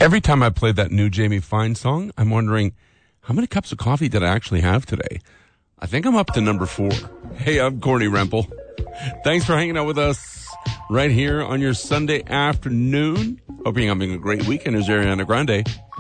Every time I play that new Jamie Fine song, I'm wondering, how many cups of coffee did I actually have today? I think I'm up to number 4. Hey, I'm Corny Rempel. Thanks for hanging out with us right here on your Sunday afternoon. Hoping you're having a great weekend. Here's Ariana Grande.